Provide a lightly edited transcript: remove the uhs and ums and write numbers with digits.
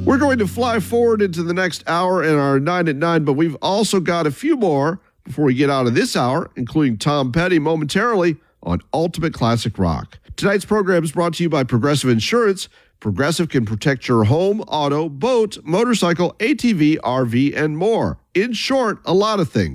We're going to fly forward into the next hour in our 9 at 9, but we've also got a few more before we get out of this hour, including Tom Petty momentarily on Ultimate Classic Rock. Tonight's program is brought to you by Progressive Insurance. Progressive can protect your home, auto, boat, motorcycle, ATV, RV, and more. In short, a lot of things.